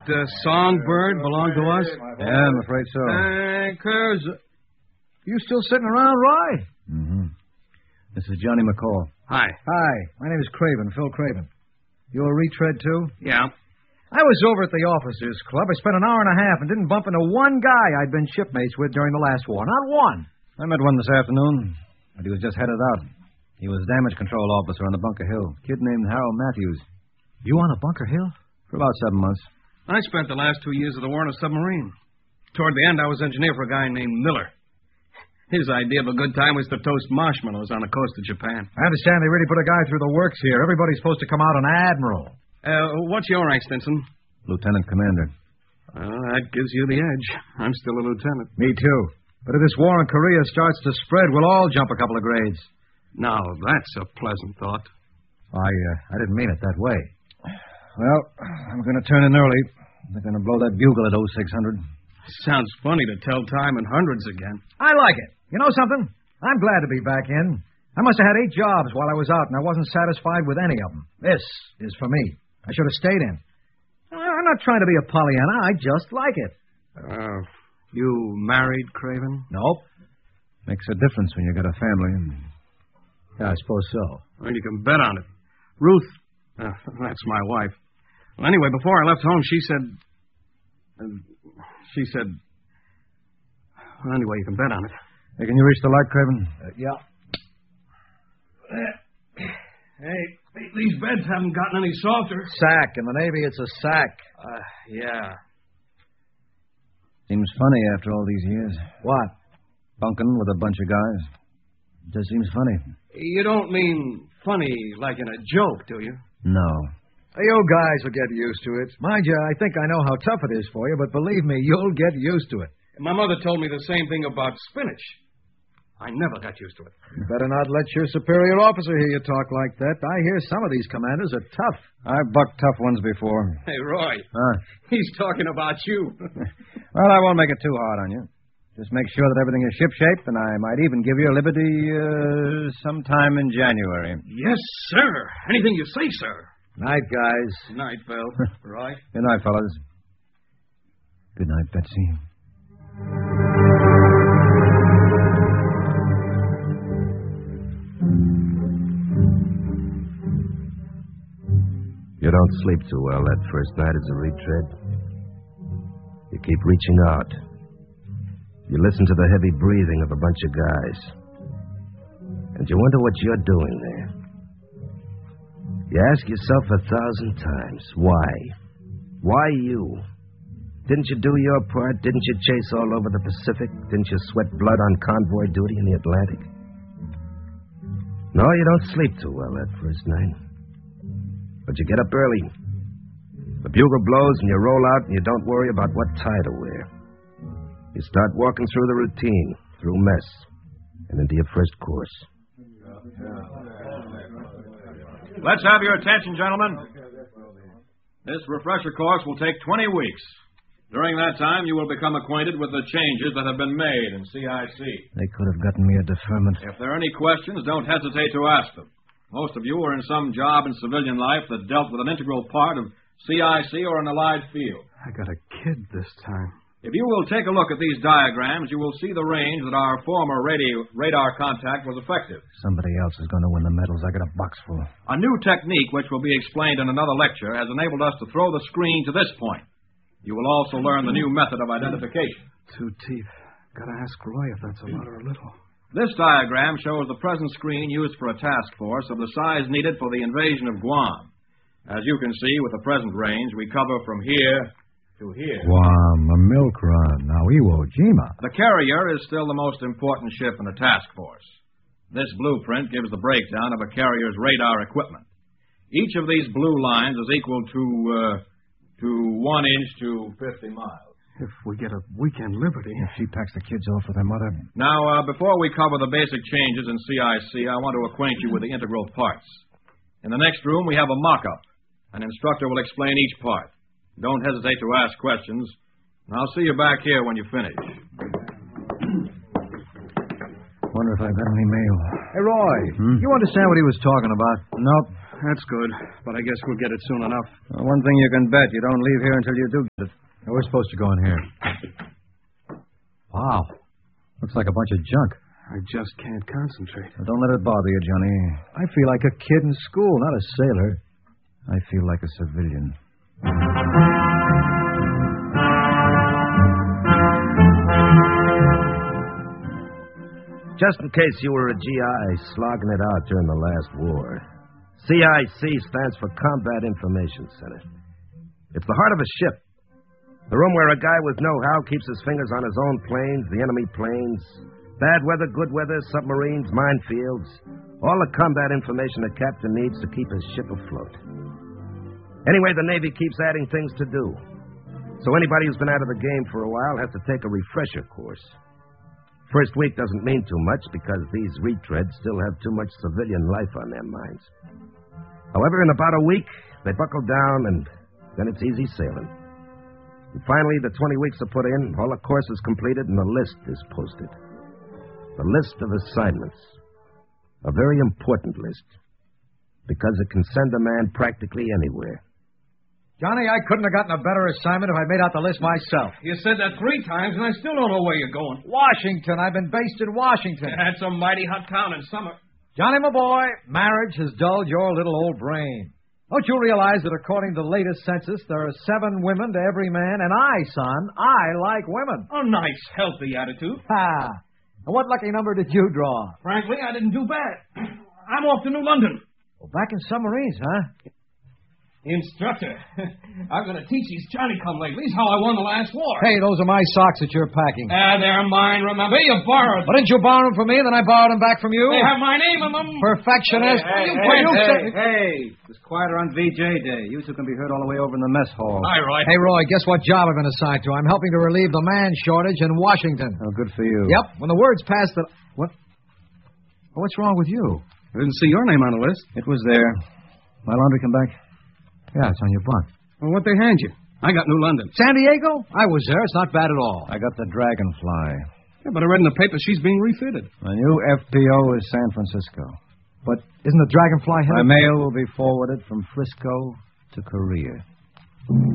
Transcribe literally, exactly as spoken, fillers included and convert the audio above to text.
The songbird belong to us? Yeah, I'm afraid so. Anchors. You still sitting around, Roy? Mm-hmm. This is Johnny McCall. Hi. Hi, my name is Craven, Phil Craven. You a retread, too? Yeah. I was over at the officers' club. I spent an hour and a half and didn't bump into one guy I'd been shipmates with during the last war. Not one. I met one this afternoon, but he was just headed out. He was damage control officer on the Bunker Hill. Kid named Harold Matthews. You on a Bunker Hill? For about seven months. I spent the last two years of the war on a submarine. Toward the end, I was engineer for a guy named Miller. His idea of a good time was to toast marshmallows on the coast of Japan. I understand they really put a guy through the works here. Everybody's supposed to come out an admiral. Uh, what's your rank, Stinson? Lieutenant Commander. Well, that gives you the edge. I'm still a lieutenant. Me too. But if this war in Korea starts to spread, we'll all jump a couple of grades. Now, that's a pleasant thought. I, uh, I didn't mean it that way. Well, I'm going to turn in early. They're going to blow that bugle at oh six hundred. Sounds funny to tell time in hundreds again. I like it. You know something? I'm glad to be back in. I must have had eight jobs while I was out, and I wasn't satisfied with any of them. This is for me. I should have stayed in. I'm not trying to be a Pollyanna. I just like it. Uh, you married, Craven? Nope. Makes a difference when you got a family. Yeah, I suppose so. Well, you can bet on it. Ruth, uh, that's my wife. Well, anyway, before I left home, she said... Uh, she said... Well, anyway, you can bet on it. Hey, can you reach the light, Craven? Uh, yeah. Hey, these beds haven't gotten any softer. Sack. In the Navy, it's a sack. Uh, yeah. Seems funny after all these years. What? Bunking with a bunch of guys. It just seems funny. You don't mean funny like in a joke, do you? No. You guys will get used to it. Mind you, I think I know how tough it is for you, but believe me, you'll get used to it. My mother told me the same thing about spinach. I never got used to it. You better not let your superior officer hear you talk like that. I hear some of these commanders are tough. I've bucked tough ones before. Hey, Roy. Huh? He's talking about you. Well, I won't make it too hard on you. Just make sure that everything is shipshape, and I might even give you a liberty uh, sometime in January. Yes, sir. Anything you say, sir. Night, guys. Night, Phil. Roy. Good night, fellas. Good night, Betsy. You don't sleep too well that first night as a retread. You keep reaching out. You listen to the heavy breathing of a bunch of guys. And you wonder what you're doing there. You ask yourself a thousand times, why? Why you? Didn't you do your part? Didn't you chase all over the Pacific? Didn't you sweat blood on convoy duty in the Atlantic? No, you don't sleep too well that first night. But you get up early. The bugle blows and you roll out and you don't worry about what tie to wear. You start walking through the routine, through mess, and into your first course. Let's have your attention, gentlemen. This refresher course will take twenty weeks. During that time, you will become acquainted with the changes that have been made in C I C. They could have gotten me a deferment. If there are any questions, don't hesitate to ask them. Most of you were in some job in civilian life that dealt with an integral part of C I C or an allied field. I got a kid this time. If you will take a look at these diagrams, you will see the range that our former radio, radar contact was effective. Somebody else is going to win the medals. I got a box full. A new technique, which will be explained in another lecture, has enabled us to throw the screen to this point. You will also learn the new method of identification. Two teeth. Gotta ask Roy if that's a lot or a little. This diagram shows the present screen used for a task force of the size needed for the invasion of Guam. As you can see, with the present range, we cover from here to here. Guam, a milk run. Now, Iwo Jima. The carrier is still the most important ship in the task force. This blueprint gives the breakdown of a carrier's radar equipment. Each of these blue lines is equal to, uh, to one inch to fifty miles. If we get a weekend liberty. If she packs the kids off with their mother. Now, uh, before we cover the basic changes in C I C, I want to acquaint you with the integral parts. In the next room, we have a mock-up. An instructor will explain each part. Don't hesitate to ask questions. And I'll see you back here when you finish. Wonder if I've got any mail. Hey, Roy, Hmm? you understand what he was talking about? Nope. That's good, but I guess we'll get it soon enough. Well, one thing you can bet, you don't leave here until you do get it. Now, we're supposed to go in here. Wow. Looks like a bunch of junk. I just can't concentrate. Well, don't let it bother you, Johnny. I feel like a kid in school, not a sailor. I feel like a civilian. Just in case you were a G I slogging it out during the last war, C I C stands for Combat Information Center. It's the heart of a ship. The room where a guy with know-how keeps his fingers on his own planes, the enemy planes, bad weather, good weather, submarines, minefields, all the combat information a captain needs to keep his ship afloat. Anyway, the Navy keeps adding things to do. So anybody who's been out of the game for a while has to take a refresher course. First week doesn't mean too much because these retreads still have too much civilian life on their minds. However, in about a week, they buckle down and then it's easy sailing. And finally, the twenty weeks are put in, all the course is completed, and the list is posted. The list of assignments. A very important list. Because it can send a man practically anywhere. Johnny, I couldn't have gotten a better assignment if I'd made out the list myself. You said that three times, and I still don't know where you're going. Washington. I've been based in Washington. That's a mighty hot town in summer. Johnny, my boy, marriage has dulled your little old brain. Don't you realize that according to the latest census, there are seven women to every man, and I, son, I like women. A nice, healthy attitude. Ha! And what lucky number did you draw? Frankly, I didn't do bad. I'm off to New London. Well, back in submarines, huh? Instructor, I'm going to teach these Johnny-come-latelys how I won the last war. Hey, those are my socks that you're packing. Ah, they're mine, remember? You borrowed them. Well, didn't you borrow them from me, then I borrowed them back from you? They have my name on them. Perfectionist. Hey, you, hey, you hey, say... hey, it's quieter on V J Day. You two can be heard all the way over in the mess hall. Hi, Roy. Hey, Roy, guess what job I've been assigned to? I'm helping to relieve the man shortage in Washington. Oh, good for you. Yep, when the word's passed that... What? What's wrong with you? I didn't see your name on the list. It was there. My laundry come back? Yeah, it's on your bunk. Well, what they hand you? I got New London. San Diego? I was there. It's not bad at all. I got the Dragonfly. Yeah, but I read in the paper she's being refitted. My new F P O is San Francisco. But isn't the Dragonfly headed? My mail will be forwarded from Frisco to Korea.